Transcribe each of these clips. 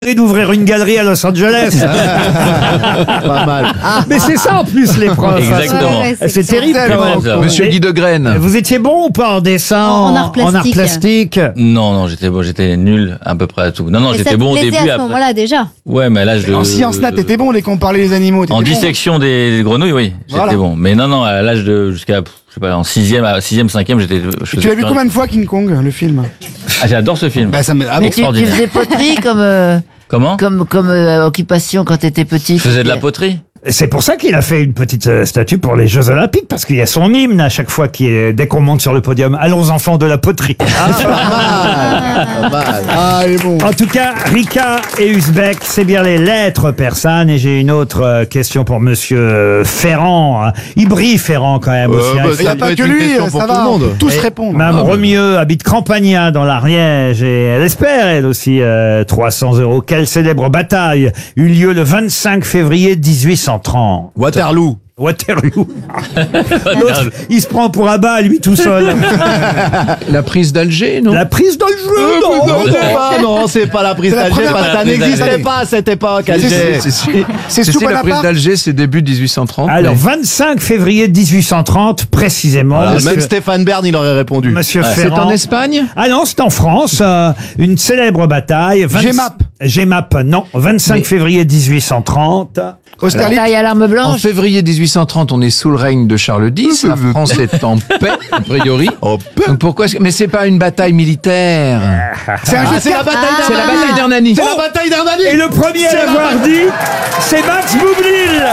d'ouvrir une galerie à Los Angeles. Pas mal. Mais c'est ça en plus les profs. Exactement. C'est terrible quand même. Monsieur Et Guy de Graine. vous étiez bon ou pas en dessin, En art plastique. plastique Non, j'étais nul à peu près à tout. Non, Mais j'étais ça bon au te plaisait début. à ce moment-là déjà. Ouais, mais à l'âge de. En sciences nat, t'étais bon dès qu'on parlait des animaux. En dissection des grenouilles, oui, j'étais Voilà. bon. Mais non, à l'âge de jusqu'à, je sais pas, en 6e, 5e, j'étais. Tu l'as vu combien de fois King Kong, le film? Ah, j'adore ce film. Bah, ça me... Ah, Mais bon. tu Extraordinaire. faisais poterie Comment comme occupation quand t'étais petit. Je faisais de la poterie. C'est pour ça qu'il a fait une petite statue pour les Jeux Olympiques, parce qu'il y a son hymne à chaque fois qui est, dès qu'on monte sur le podium. Allons enfants de la poterie. Pas mal. Ah, il est bon. En tout cas, Rika et Uzbek, c'est bien les lettres persanes. Et j'ai une autre question pour monsieur Ferrand. Il brille Ferrand quand même aussi. hein. Il n'y a pas que lui, ça va. On peut tous répondre. Mme Remieux habite Campagna dans l'Ariège et elle espère, elle aussi, 300 €. Quelle célèbre bataille eut lieu le 25 février 1830 Waterloo. Waterloo. L'autre, il se prend pour un bas, lui, tout seul. La prise d'Alger, non? La prise dans le jeu, Non, c'est pas la prise C'est la d'Alger première parce que ça bataille n'existait d'Alger. pas à cette époque, Alger. C'est Si sous la prise Bonaparte. d'Alger, c'est début 1830. Alors, mais 25 février 1830, précisément. Voilà, monsieur, même Stéphane Bern, il aurait répondu. monsieur c'est Ferrand. en Espagne? Ah non, c'est en France. Une célèbre bataille. Gmap, non. 25 février 1830. Austerlitz. Taille à l'arme En blanche. février 1830, on est sous le règne de Charles X. La France est en paix, a priori. Donc pourquoi mais c'est pas une bataille militaire. C'est un jeu, C'est la bataille C'est la bataille d'Hernani. C'est la bataille d'Hernani. Et le premier à l'avoir dit, c'est Max Boublil.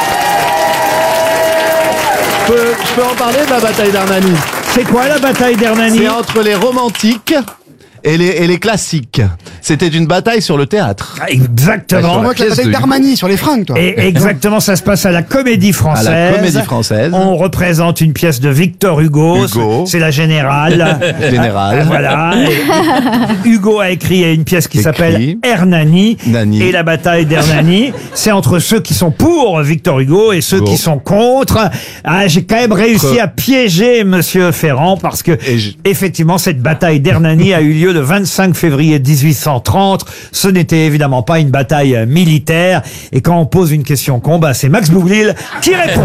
Je peux en parler de la bataille d'Hernani. C'est quoi la bataille d'Hernani? C'est entre les romantiques et les classiques. C'était une bataille sur le théâtre. Exactement. On voit que la pièce bataille de- d'Armani sur les fringues, toi. Et exactement, ça se passe à la Comédie Française. À la Comédie Française. On représente une pièce de Victor Hugo. Hugo. C'est la Générale. Général. Voilà. Et Hugo a écrit une pièce qui Écrit. s'appelle Hernani. Nani. Et la bataille d'Hernani, c'est entre ceux qui sont pour Victor Hugo et ceux Hugo. qui sont contre. Ah, j'ai quand même réussi à piéger monsieur Ferrand parce que, effectivement, cette bataille d'Hernani a eu lieu le 25 février 1830. Ce n'était évidemment pas une bataille militaire. Et quand on pose une question combat, c'est Max Boublil qui répond.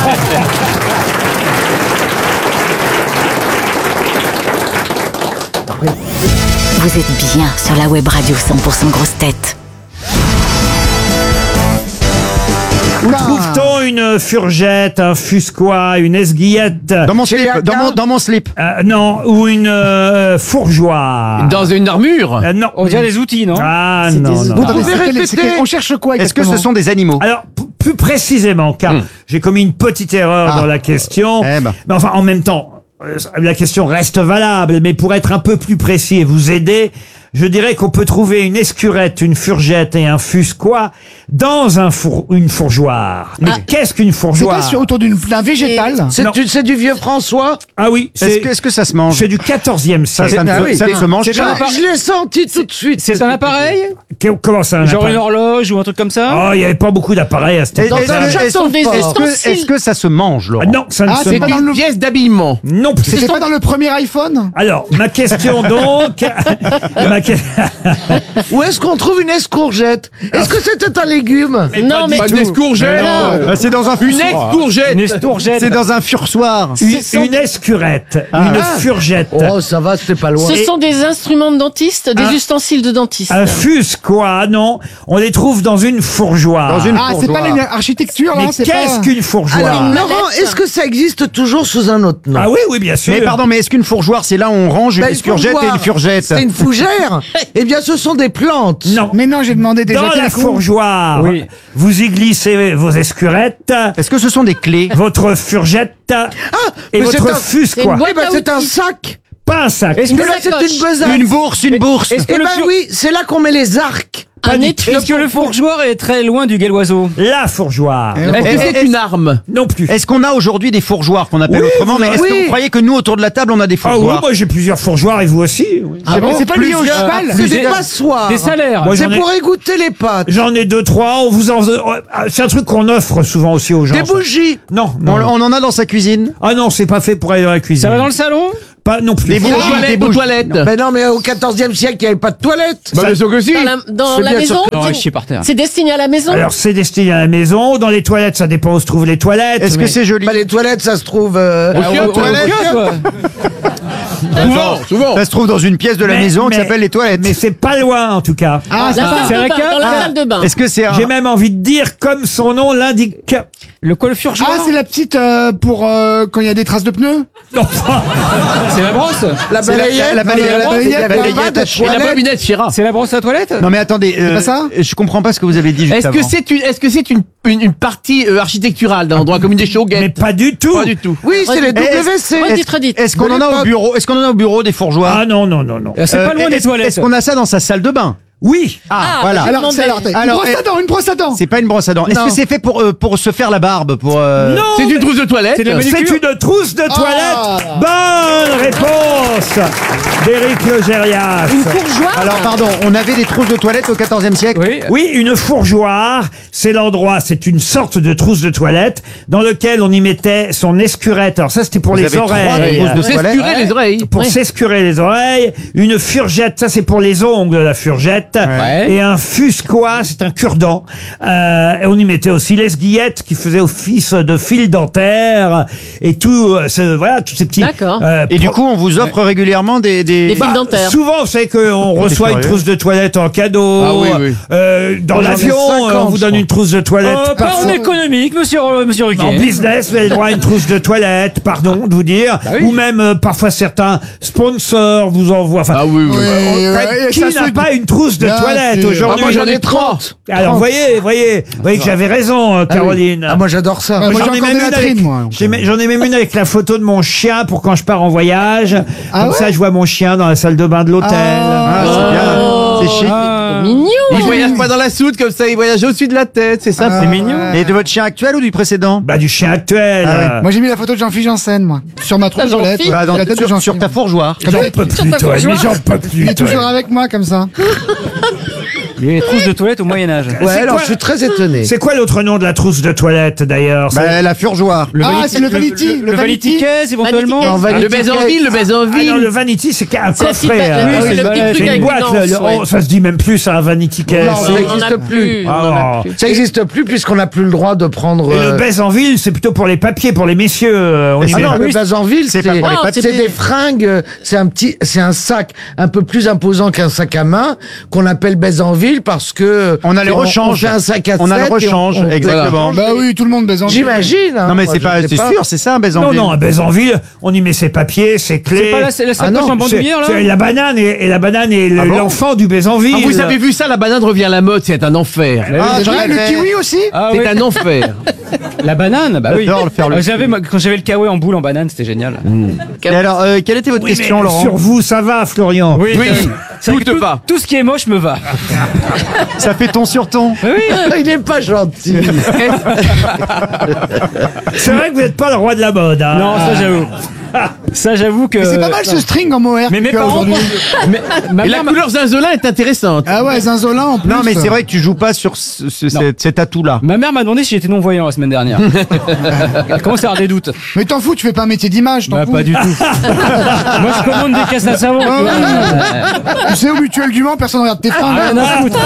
Vous êtes bien sur la web radio 100% grosses têtes. Où trouve-t-on une furgette, un fusquois, une esguillette? Dans mon slip. Dans mon slip. Non, ou une fourgeoire. Dans une armure. Non. On dirait des outils, non? Ah non, non. Attendez, on cherche quoi Est-ce que exactement? ce sont des animaux? Alors, plus précisément, car j'ai commis une petite erreur dans la question. Eh ben. Mais enfin, en même temps, la question reste valable, mais pour être un peu plus précis et vous aider, je dirais qu'on peut trouver une escurette, une furgette et un fusquois dans une fourgeoire. Mais qu'est-ce qu'une C'est fourgeoire? pas autour d'un végétal. Non. C'est du vieux François. Ah oui, Est-ce que ça se mange? c'est du 14e siècle. Ça ne se mange pas. Je l'ai senti tout de suite. C'est un appareil? Comment ça, un Genre appareil? une horloge ou un truc comme ça? Oh, il n'y avait pas beaucoup d'appareils à cette époque. Est-ce que ça se mange, Laurent? Non, ça ne Ah, se c'est pas mange. dans le... Pièce d'habillement. Non plus. C'était pas dans le premier iPhone? Alors, ma question donc... Où est-ce qu'on trouve une escourgette? Est-ce que c'était un légume? Non, mais Pas une escourgette. C'est dans un Une escourgette. Une escourgette. C'est dans un fursoir. Une escurette, une furgette, Oh, ça va, c'était pas loin. ce sont des instruments de dentiste, des ustensiles de dentiste. un fusquois, non. On les trouve dans une fourgeoire. Ah, c'est pas l'architecture, Mais là, c'est qu'est-ce pas... qu'une fourgeoire? Laurent, est-ce que ça existe toujours sous un autre nom? Ah oui, oui, bien sûr. Mais pardon, mais est-ce qu'une fourgeoire, c'est là où on range une Bah, une escourgette et fourgeoire, une furgette? C'est une fougère. Eh bien, ce sont des plantes. Non. Mais non, j'ai demandé déjà. Dans la fourgeoire, Oui. vous y glissez vos escurettes, Est-ce que ce sont des clés? votre furgette et mais votre c'est fusquois. boîte Eh ben, à c'est un outils. sac. Pas un sac. Est-ce Mais que, là, c'est sacoche. une besace. Une bourse, une bourse. est-ce que Eh le ben fur- oui, c'est là qu'on met les arcs. Un étui. est-ce que le fourgeoir est très loin du galloiseau? La fourgeoire. Est-ce que c'est une arme? Non plus. Est-ce qu'on a aujourd'hui des fourgeoires qu'on appelle Oui, autrement? Mais est-ce que oui. vous croyez que nous, autour de la table, on a des Ah oui, fourgeoires? moi j'ai plusieurs fourgeoires et vous aussi. Oui. C'est pas lié au cheval? C'est des passoires. Des salaires. Moi, C'est j'en ai- pour égoutter les pâtes. J'en ai 2-3. On vous en... C'est un truc qu'on offre souvent aussi aux gens. Des bougies. Non, On, non, non. on en a dans sa cuisine? Ah non, c'est pas fait pour aller dans la cuisine. Ça va dans le salon? Pas non plus. Aux toilettes. Mais non, mais au 14e siècle, il n'y avait pas de toilettes. Bah, bien sûr que si. Dans C'est la bien maison sûr Non, chier par terre. C'est destiné à la maison Alors c'est destiné à la maison. Dans les toilettes, ça dépend où se trouvent les toilettes. Est-ce que c'est joli? Bah, les toilettes, ça se trouve... Aux toilettes. Souvent. Ça se trouve dans une pièce de la maison qui s'appelle les toilettes. Mais c'est pas loin en tout cas. Ah, La ça. salle de bain, dans la salle de bain. Est-ce que c'est un... J'ai même envie de dire comme son nom l'indique. Le coiffure Ah, c'est la petite pour quand il y a des traces de pneus. Non, C'est la brosse. La balayette. la balayette, la la balayette. balayette. Et la bobinette Chira. C'est la brosse à la toilette. Non mais attendez, pas ça je comprends pas ce que vous avez dit juste avant. Est-ce que c'est une partie architecturale dans l'endroit comme une des mais chauguettes? pas du tout. Pas du tout. Oui, c'est les WC. Redites. Est-ce qu'on en a au bureau? Est-ce qu'on en a au bureau des fourgeois? Ah non. C'est pas loin des toilettes. Est-ce qu'on a ça dans sa salle de bain? Oui. Voilà. Alors, c'est une brosse à dents. C'est pas une brosse à dents. Est-ce Non. que c'est fait pour se faire la barbe pour Non. C'est une trousse de toilette. C'est de la C'est manucure. une trousse de toilette. Bonne réponse d'Éric Logérias. Une fourgeoire Alors pardon, on avait des trousses de toilette au XIVe siècle. Oui. Oui, une fourgeoire, c'est l'endroit, c'est une sorte de trousse de toilette dans lequel on y mettait son escurette. Alors ça, c'était pour Vous les avez trois oreilles. trousses de toilette. S'escurer les oreilles. Pour s'escurer les oreilles, une furgette, ça c'est pour les ongles, la furgette, Ouais. et un fusquois, c'est un cure-dent. Et on y mettait aussi l'esguillette qui faisait office de fil dentaire et tout, voilà, tous ces petits. D'accord. Et du coup, on vous offre régulièrement des... Des fils dentaires. Souvent, vous savez qu'on reçoit une curieux. trousse de toilette en cadeau. Ah oui, oui. Dans J'en ai l'avion, 50, on vous donne une trousse de toilette. Pas en parfois. économique, monsieur Ruquier. En business, vous avez le droit à une trousse de toilette, pardon de vous dire. oui. Ou même, parfois, certains sponsors vous envoient. Enfin, Ah oui, oui. et qui ça n'a se- pas une trousse de Bien toilette sûr. aujourd'hui? moi, j'en ai 30. Alors, voyez que j'avais raison, Caroline. Ah, moi, j'adore ça. Moi, j'ai J'en ai encore même des une latrines, avec- moi. j'en ai même une avec la photo de mon chien pour quand je pars en voyage. Ah Comme ouais ça, je vois mon chien dans la salle de bain de l'hôtel. Ah, c'est bien. C'est chic. Ah. Mignon. Il voyage pas dans la soute comme ça, il voyage au-dessus de la tête, c'est ça. C'est mignon. Et de votre chien actuel ou du précédent? Bah, du chien actuel. Moi, j'ai mis la photo de Jean-Philippe Janssen, moi. Sur ma trousse de toilette. Jean-Philippe Bah, La tête de sur Jean-Philippe. ta fourgeoire. J'en peux plus, toi. Mais j'en peux plus. Il est toi. toujours avec moi, comme ça. Il y a les trousses de toilette au Moyen-Âge. Ouais, alors quoi je suis très étonné. C'est quoi l'autre nom de la trousse de toilette, d'ailleurs? Bah, la fourgeoire. C'est le Vanity. Le Vanity Case, éventuellement. Vanity Le baise en ville, le baise en Ah non, ville. le vanity, c'est un C'est la petite coffret. pa- oui, c'est le petit c'est truc une avec boîte. une anse, ouais. Ça se dit même plus, ça, un vanity case. Non, ça On en n'existe a plus. on en a Ah. plus. Ça n'existe plus puisqu'on n'a plus le droit de prendre... Et le baise en ville, c'est plutôt pour les papiers, pour les messieurs. On y Ah met. non, le base en ville, c'est pas pour les c'est papiers. des fringues, c'est un sac un peu plus imposant qu'un sac à main qu'on appelle baise en ville parce que On a les on rechanges. fait un sac à On a le 7 et rechange, on peut exactement. Bah oui, tout le monde baise en J'imagine. hein. Non mais Moi, c'est je pas, sais c'est sûr, c'est ça un baiser en Non, ville. non, un baise en ville, on y met ses papiers, ses clés. C'est pas la sacoche non, en bandoulière, là C'est la banane et la banane est bon l'enfant du baise en ville. Ah, vous avez vu ça, la banane revient à la mode, c'est un enfer. Ah, C'est vrai, le kiwi aussi. Ah C'est oui. un enfer. La banane, bah oui. J'adore le faire le Quand j'avais le kawaii en boule en banane, c'était génial. Et alors, quelle était votre Oui, question, mais Laurent? sur vous, ça va, Florian. Oui, tout te va. Tout ce qui est moche me va. Ça fait ton sur ton. Il n'est pas gentil. C'est vrai que vous n'êtes pas le roi de la mode. Hein. Non, ça j'avoue. Ça j'avoue que. Mais c'est pas mal ce string en mohair. Mais mes que tu as parents. aujourd'hui. Ma Et la mère couleur zinzolin est intéressante. Ah ouais, Zinzolin en plus. Non mais c'est vrai que tu joues pas sur cet atout-là. Ma mère m'a demandé si j'étais non-voyant la semaine dernière. Elle commence à avoir des doutes. Mais t'en fous, tu fais pas un métier d'image, t'en Bah, fous. pas du tout. Moi, je commande des caisses à savon. tu vois. Tu sais, au mutuel du Mans, personne regarde tes fringues. Rien à foutre.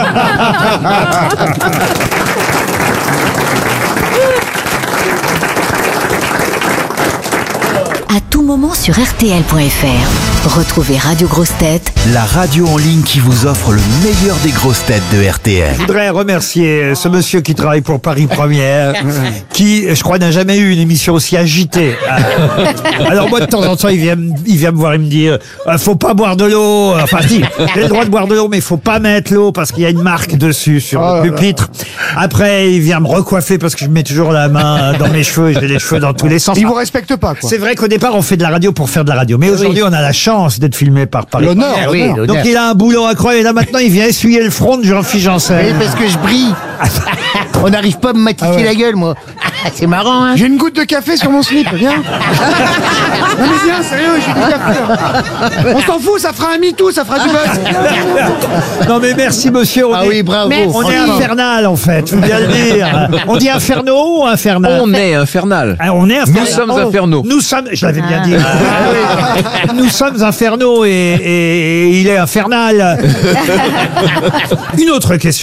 À tout moment sur RTL.fr. Retrouvez Radio Grosses Têtes La radio en ligne qui vous offre le meilleur des grosses têtes de RTL. Je voudrais remercier ce monsieur qui travaille pour Paris Première, qui, je crois, n'a jamais eu une émission aussi agitée. Alors moi, de temps en temps, il vient me voir et me dire faut pas boire de l'eau. Enfin, si, j'ai le droit de boire de l'eau, mais il faut pas mettre l'eau parce qu'il y a une marque dessus sur le pupitre. Après, il vient me recoiffer parce que je mets toujours la main dans mes cheveux et j'ai les cheveux dans tous les sens. Ils vous respectent pas, quoi. C'est vrai qu'au départ, on fait de la radio pour faire de la radio. Mais aujourd'hui, on a la chance d'être filmé par Paris. L'honneur, Première. l'honneur. Donc il a un boulot incroyable. Et là, maintenant, il vient essuyer le front de Jean-Philippe Janssen. parce que je brille. On n'arrive pas à me maquiller Ah ouais. la gueule, moi. C'est marrant, hein. J'ai une goutte de café sur mon slip, viens. Non mais viens, sérieux, j'ai du café. On s'en fout, ça fera un MeToo, ça fera du buzz. Non mais merci monsieur. Ah oui, bravo. On est infernal en fait, faut bien le dire. On dit inferno ou infernal? On est infernal. Ah, on est infernal. Nous sommes infernaux. Nous sommes, je l'avais bien dit. Nous sommes infernaux et il est infernal. Une autre question.